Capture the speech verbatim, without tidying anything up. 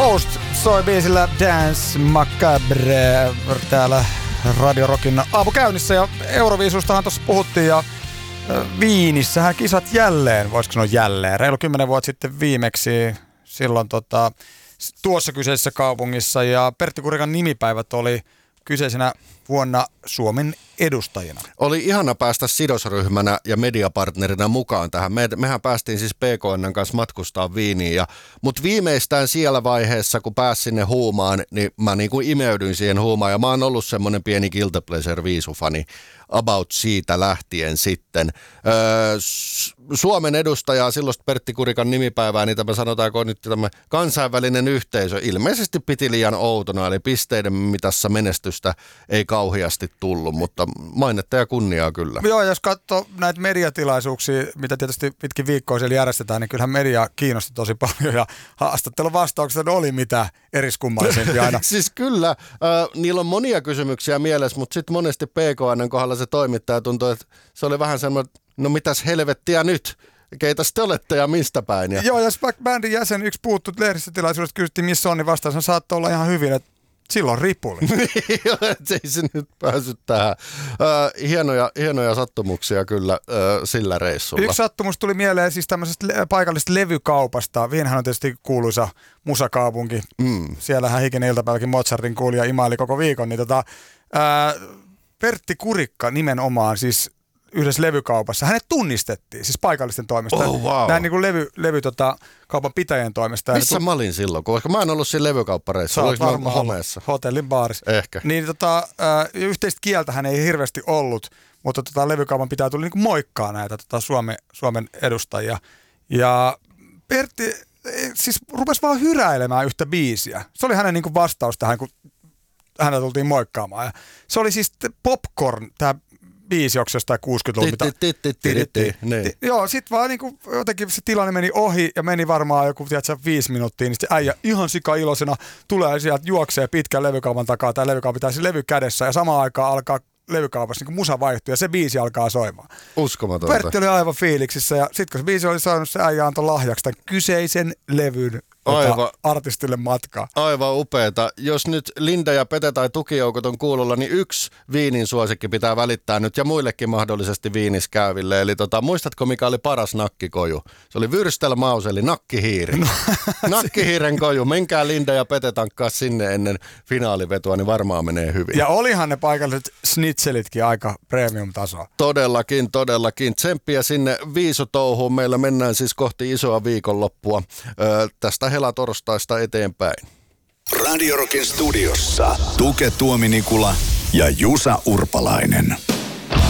Ghost soi biisillä Dance Macabre täällä Radio Rockin aamukäynnissä ja Euroviisustahan tuossa puhuttiin ja Viinissähän kisat jälleen, voisiko sanoa jälleen, reilu kymmenen vuotta sitten viimeksi silloin tota, tuossa kyseisessä kaupungissa ja Pertti Kurikan nimipäivät oli kyseisenä vuonna Suomen edustajina. Oli ihana päästä sidosryhmänä ja mediapartnerina mukaan tähän. Me, mehän päästiin siis P K N:n kanssa matkustaa Viiniin. Ja, mutta viimeistään siellä vaiheessa, kun pääsin sinne huumaan, niin mä niin kuin imeydyin siihen huumaan. Ja mä oon ollut semmoinen pieni Guilty Pleasure viisufani about siitä lähtien sitten. Öö, Suomen edustajaa, silloista Pertti Kurikan nimipäivää, niin tämä sanotaanko nyt tämä kansainvälinen yhteisö, ilmeisesti piti liian outona, eli pisteiden mitassa menestystä ei kauheasti tullut, mutta mainetta ja kunniaa kyllä. Joo, jos katsoo näitä mediatilaisuuksia, mitä tietysti pitkin viikkoa siellä järjestetään, niin kyllähän media kiinnosti tosi paljon ja haastattelun vastaukset oli mitä eriskummallisempia aina. Siis kyllä, äh, niillä on monia kysymyksiä mielessä, mutta sitten monesti P K N:n kohdalla se toimittaja tuntui, että se oli vähän semmoinen, no mitäs helvettiä nyt? Keitä te olette ja mistä päin? Ja... Joo, jos vaikka bändin jäsen yksi puuttu lehdistötilaisuudesta, kysyttiin missä on, niin vastaus saattoi olla ihan hyvin, että silloin ripuli. Ei se nyt päässyt tähän. Äh, hienoja, hienoja sattumuksia kyllä äh, sillä reissulla. Yksi sattumus tuli mieleen siis tämmöisestä le- paikallisesta levykaupasta. Viinhän on tietysti kuuluisa musakaupunki. Mm. Siellähän hikinen iltapäiväkin Mozartin kuuli ja imaili koko viikon. Niin tota, äh, Pertti Kurikka nimenomaan siis yhdessä levykaupassa. Hänet tunnistettiin, siis paikallisten toimesta. Oh, wow. Näin niin kuin levy, levy tota, kaupan pitäjän toimesta. Missä tu- mä olin silloin? Koska mä en ollut siinä levykauppareissa. Oliko mä homeessa? Hotellin baarissa. Ehkä. Niin tota, äh, yhteistä kieltähän ei hirveästi ollut, mutta tota, levykaupan pitää tuli niin moikkaa näitä tota, Suomen, Suomen edustajia. Ja Pertti siis rupesi vaan hyräilemään yhtä biisiä. Se oli hänen niin kuin vastaus tähän, kun hänellä tultiin moikkaamaan. Ja se oli siis Popcorn, tämä biisi, onko jostain kuusikymmentäluvulta. Joo, sit vaan niinku jotenkin se tilanne meni ohi ja meni varmaan joku, tiedätkö, viisi minuuttia, niin se äijä ihan sika iloisena tulee sieltä, juoksee pitkän levykaupan takaa, tai levykaupan pitää se levy kädessä ja samaan aikaan alkaa levykaupassa niin musa vaihtuu ja se biisi alkaa soimaan. Uskomatonta. Pertti oli aivan fiiliksissä ja sit kun se biisi oli saanut, se äijä antoi lahjaksi tämän kyseisen levyn aivan, artistille matkaa. Aivan upeeta. Jos nyt Linda ja Pete tai tukijoukot on kuulolla, niin yksi Viinin suosikki pitää välittää nyt ja muillekin mahdollisesti Viinissä käyville. Eli tota, muistatko mikä oli paras nakkikoju? Se oli Würstelmaus eli nakkihiiri. No, nakkihiiren koju. Menkää Linda ja Pete tankkaa sinne ennen finaalivetoa, niin varmaan menee hyvin. Ja olihan ne paikalliset snitselitkin aika premium-tasoa. Todellakin, todellakin. Tsemppiä sinne viisutouhuun. Meillä mennään siis kohti isoa viikonloppua. Öö, tästä helatorstaista eteenpäin. Radio Rockin studiossa Tuke Tuominikula ja Jusa Urpalainen.